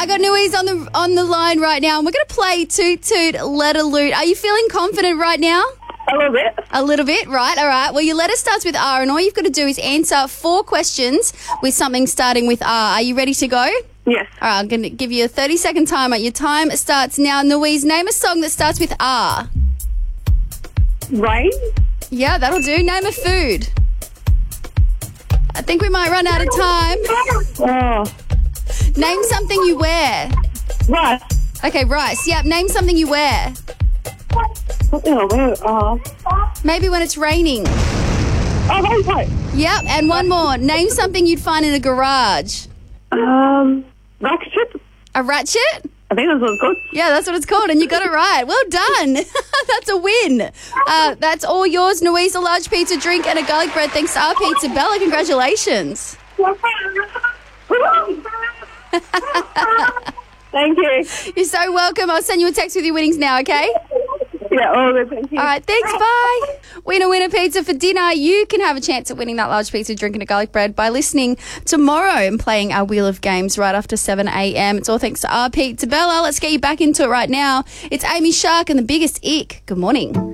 I got Nui's on the line right now, and we're going to play Toot Toot Letter Loot. Are you feeling confident right now? A little bit. A little bit, right? All right. Well, your letter starts with R, and all you've got to do is answer 4 questions with something starting with R. Are you ready to go? Yes. All right, I'm going to give you a 30-second timer. Your time starts now. Nui's, name a song that starts with R. Rain. Yeah, that'll do. Name a food. I think we might run out of time. Oh. Name something you wear. Rice. Okay, rice. Yep, name something you wear. What the hell? Maybe when it's raining. Oh, wait. Yep, and one more. Name something you'd find in a garage. Ratchet. A ratchet? I think that's what it's called. Yeah, that's what it's called, and you got it right. Well done. That's a win. That's all yours, Nui's, a large pizza, drink, and a garlic bread. Thanks to our Pizza Bella. Congratulations. Thank you. You're so welcome. I'll send you a text with your winnings now, okay? Yeah, all good. Thank you. All right, thanks, bye. Winner pizza for dinner. You can have a chance at winning that large pizza, drink, and a garlic bread by listening tomorrow and playing our Wheel of Games right after 7 a.m. It's all thanks to our Pizza Bella. Let's get you back into it right now. It's Amy Shark and The Biggest Ick. Good morning.